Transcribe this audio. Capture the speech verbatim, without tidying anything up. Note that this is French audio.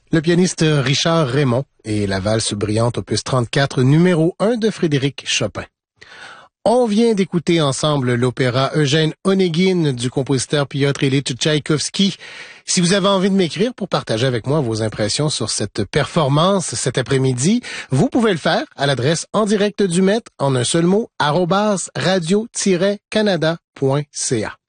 Le pianiste Richard Raymond et la valse brillante opus trente-quatre numéro un de Frédéric Chopin. On vient d'écouter ensemble l'opéra Eugène Onégine du compositeur Piotr Ilyich Tchaïkovski. Si vous avez envie de m'écrire pour partager avec moi vos impressions sur cette performance cet après-midi, vous pouvez le faire à l'adresse en direct du Met en un seul mot, arobase radio tiret canada point c a.